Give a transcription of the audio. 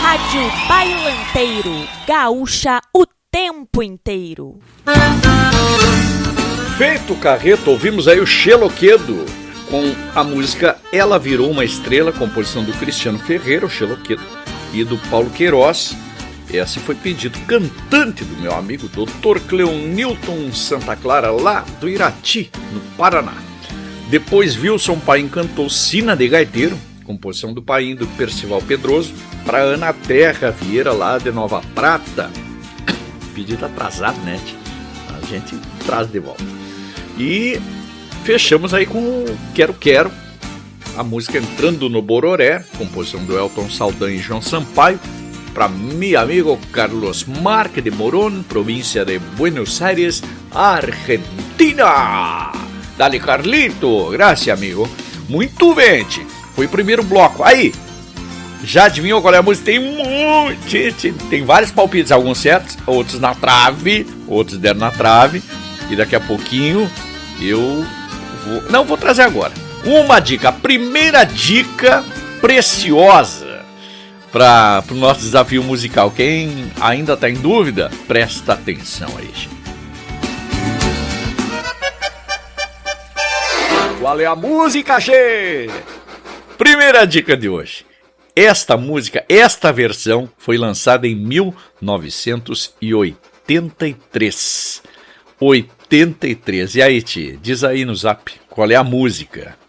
Rádio Bailanteiro, gaúcha o tempo inteiro. Feito o carreto, ouvimos aí o Xeloquedo com a música Ela Virou Uma Estrela, composição do Cristiano Ferreira, o Xeloquedo, e do Paulo Queiroz. Esse foi pedido cantante do meu amigo Dr. Cleonilton Santa Clara, lá do Irati, no Paraná. Depois Wilson Paim cantou Sina de Gaiteiro, composição do Paim, do Percival Pedroso, para Ana Terra Vieira, lá de Nova Prata. Pedido atrasado, né? A gente traz de volta. E fechamos aí com o Quero Quero, a música Entrando no Bororé, composição do Elton Saldanha e João Sampaio, para meu amigo Carlos Marque de Morón, província de Buenos Aires, Argentina. Dale, Carlito. Graças, amigo. Muito bem, tchê. Foi o primeiro bloco. Aí, já adivinhou qual é a música? Tem vários palpites, alguns certos, outros na trave, outros deram na trave. E daqui a pouquinho eu vou trazer agora uma dica. A primeira dica preciosa para o nosso desafio musical. Quem ainda está em dúvida, presta atenção aí, gente. Qual é a música, che? Primeira dica de hoje. Esta música, esta versão, foi lançada em 1983. 83. E aí, Ti, diz aí no zap, qual é a música?